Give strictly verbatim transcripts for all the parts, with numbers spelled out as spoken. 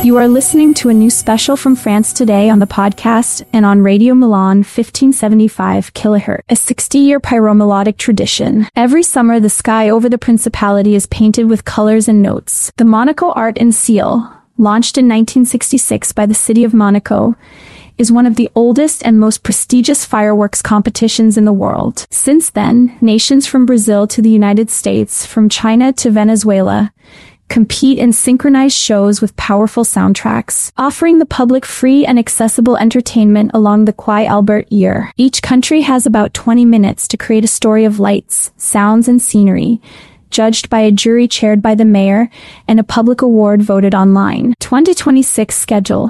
You are listening to a new special from France Today on the podcast and on Radio Milan fifteen seventy-five kilohertz, a sixty-year pyromelodic tradition. Every summer, the sky over the Principality is painted with colors and notes. The Monaco Art and Seal, launched in nineteen sixty-six by the city of Monaco, is one of the oldest and most prestigious fireworks competitions in the world. Since then, nations from Brazil to the United States, from China to Venezuela, compete in synchronized shows with powerful soundtracks, offering the public free and accessible entertainment along the Quai Albert year. Each country has about twenty minutes to create a story of lights, sounds, and scenery, judged by a jury chaired by the mayor and a public award voted online. twenty twenty-six schedule.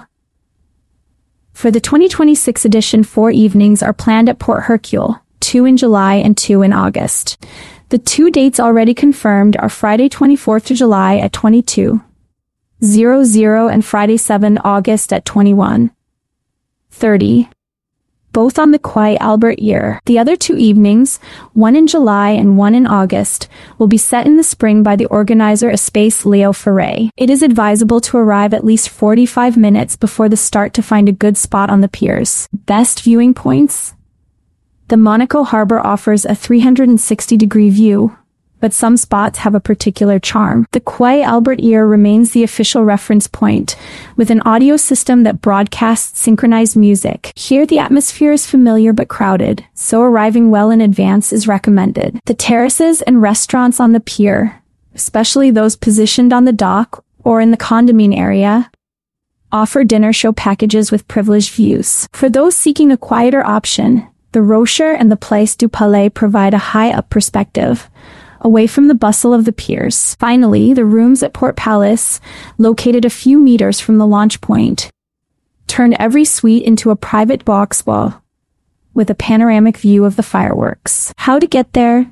For the twenty twenty-six edition, four evenings are planned at Port Hercule, two in July and two in August. The two dates already confirmed are Friday twenty-fourth of July at twenty-two hundred and Friday seventh of August at twenty-one thirty, both on the Quai Albert year. The other two evenings, one in July and one in August, will be set in the spring by the organizer Espace Léo Ferré. It is advisable to arrive at least forty-five minutes before the start to find a good spot on the piers. Best viewing points? The Monaco Harbor offers a three hundred sixty degree view, but some spots have a particular charm. The Quai Albert year remains the official reference point, with an audio system that broadcasts synchronized music. Here the atmosphere is familiar but crowded, so arriving well in advance is recommended. The terraces and restaurants on the pier, especially those positioned on the dock or in the condomine area, offer dinner show packages with privileged views. For those seeking a quieter option, the Rocher and the Place du Palais provide a high-up perspective, away from the bustle of the piers. Finally, the rooms at Port Palace, located a few meters from the launch point, turn every suite into a private box wall with a panoramic view of the fireworks. How to get there?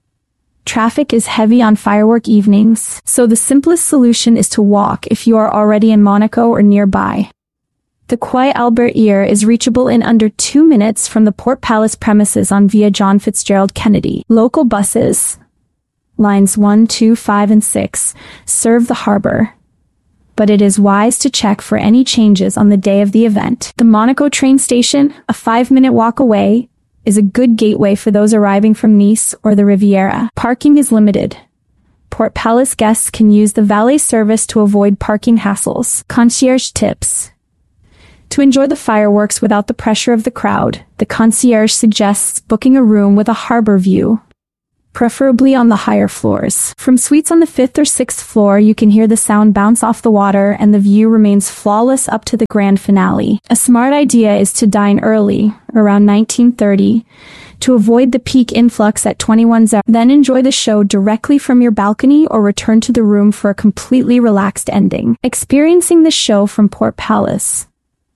Traffic is heavy on firework evenings, so the simplest solution is to walk if you are already in Monaco or nearby. The Quai Albert year is reachable in under two minutes from the Port Palace premises on Via John Fitzgerald Kennedy. Local buses, lines one, two, five, and six, serve the harbor, but it is wise to check for any changes on the day of the event. The Monaco train station, a five-minute walk away, is a good gateway for those arriving from Nice or the Riviera. Parking is limited. Port Palace guests can use the valet service to avoid parking hassles. Concierge tips. To enjoy the fireworks without the pressure of the crowd, the concierge suggests booking a room with a harbor view, preferably on the higher floors. From suites on the fifth or sixth floor, you can hear the sound bounce off the water and the view remains flawless up to the grand finale. A smart idea is to dine early, around nineteen thirty, to avoid the peak influx at twenty-one hundred. Then enjoy the show directly from your balcony or return to the room for a completely relaxed ending. Experiencing the show from Port Palace.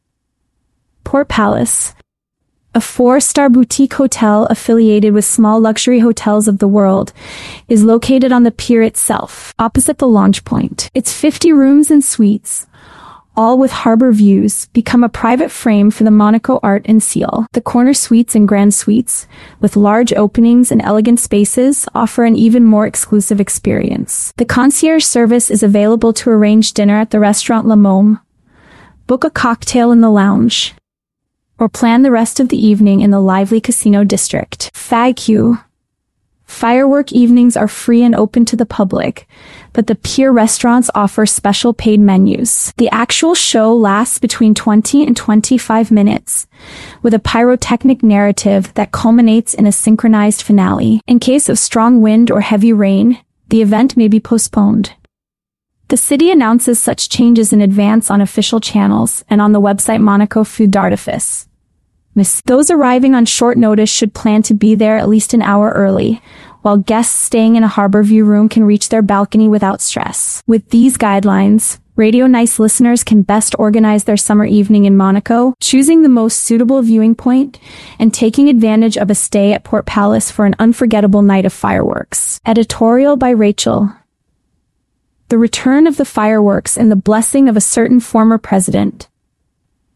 Port Palace, a four-star boutique hotel affiliated with small luxury hotels of the world, is located on the pier itself, opposite the launch point. Its fifty rooms and suites, all with harbor views, become a private frame for the Monaco Art and Seal. The corner suites and grand suites, with large openings and elegant spaces, offer an even more exclusive experience. The concierge service is available to arrange dinner at the restaurant La Môme, book a cocktail in the lounge, or plan the rest of the evening in the lively casino district. F A Q. Firework evenings are free and open to the public, but the pier restaurants offer special paid menus. The actual show lasts between twenty and twenty-five minutes, with a pyrotechnic narrative that culminates in a synchronized finale. In case of strong wind or heavy rain, the event may be postponed. The city announces such changes in advance on official channels and on the website Monaco Feu d'Artifice. Those arriving on short notice should plan to be there at least an hour early, while guests staying in a harbor view room can reach their balcony without stress. With these guidelines, Radio Nice listeners can best organize their summer evening in Monaco, choosing the most suitable viewing point and taking advantage of a stay at Port Palace for an unforgettable night of fireworks. Editorial by Rachel. The return of the fireworks and the blessing of a certain former president.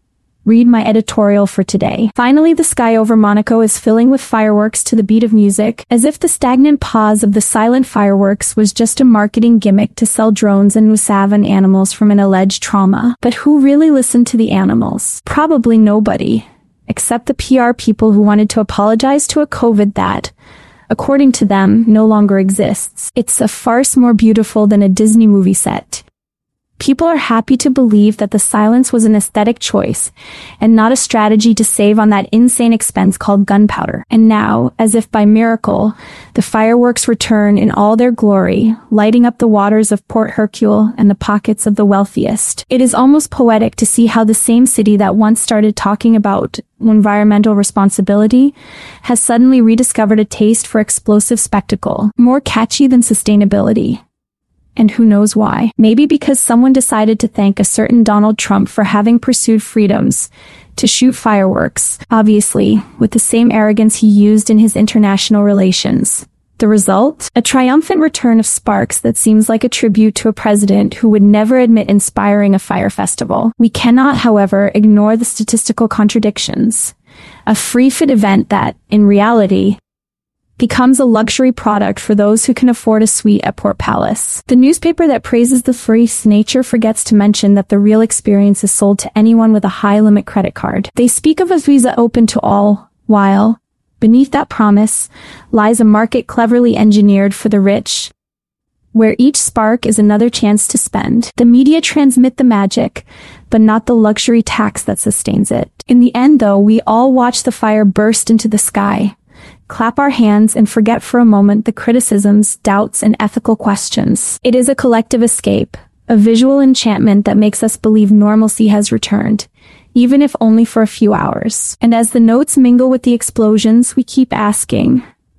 Read my editorial for today. Finally, the sky over Monaco is filling with fireworks to the beat of music, as if the stagnant pause of the silent fireworks was just a marketing gimmick to sell drones and Musavan animals from an alleged trauma. But who really listened to the animals? Probably nobody, except the P R people who wanted to apologize to a COVID that, according to them, no longer exists. It's a farce more beautiful than a Disney movie set. People are happy to believe that the silence was an aesthetic choice and not a strategy to save on that insane expense called gunpowder. And now, as if by miracle, the fireworks return in all their glory, lighting up the waters of Port Hercule and the pockets of the wealthiest. It is almost poetic to see how the same city that once started talking about environmental responsibility has suddenly rediscovered a taste for explosive spectacle, more catchy than sustainability. And who knows why? Maybe because someone decided to thank a certain Donald Trump for having pursued freedoms to shoot fireworks, obviously, with the same arrogance he used in his international relations. The result? A triumphant return of sparks that seems like a tribute to a president who would never admit inspiring a fire festival. We cannot, however, ignore the statistical contradictions. A free-fit event that, in reality, becomes a luxury product for those who can afford a suite at Port Palace. The newspaper that praises the free's nature forgets to mention that the real experience is sold to anyone with a high-limit credit card. They speak of a visa open to all, while, beneath that promise, lies a market cleverly engineered for the rich, where each spark is another chance to spend. The media transmit the magic, but not the luxury tax that sustains it. In the end, though, we all watch the fire burst into the sky, clap our hands, and forget for a moment the criticisms, doubts, and ethical questions. It is a collective escape, a visual enchantment that makes us believe normalcy has returned, even if only for a few hours. And as the notes mingle with the explosions, we keep asking,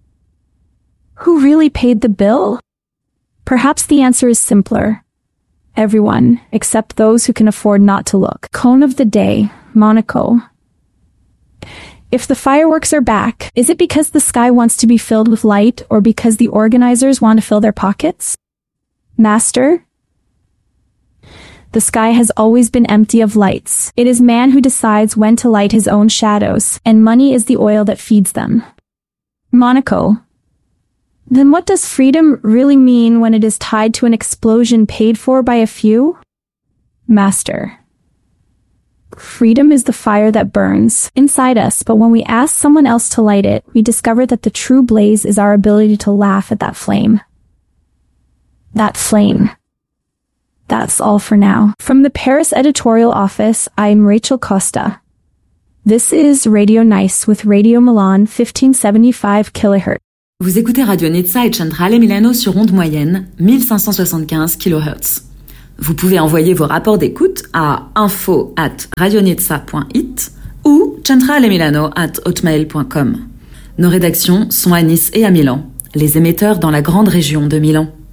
who really paid the bill? Perhaps the answer is simpler. Everyone, except those who can afford not to look. Cone of the day, Monaco. If the fireworks are back, is it because the sky wants to be filled with light or because the organizers want to fill their pockets? Master? The sky has always been empty of lights. It is man who decides when to light his own shadows, and money is the oil that feeds them. Monaco. Then what does freedom really mean when it is tied to an explosion paid for by a few? Master. Freedom is the fire that burns inside us, but when we ask someone else to light it, we discover that the true blaze is our ability to laugh at that flame. That flame. That's all for now. From the Paris editorial office, I'm Rachel Costa. This is Radio Nice with Radio Milan fifteen seventy-five kilohertz. Vous écoutez Radio Nizza et Centrale Milano sur onde moyenne mille cinq cent soixante-quinze kilohertz. Vous pouvez envoyer vos rapports d'écoute à info at radionizza point it ou centralemilano at hotmail point com. Nos rédactions sont à Nice et à Milan, les émetteurs dans la grande région de Milan.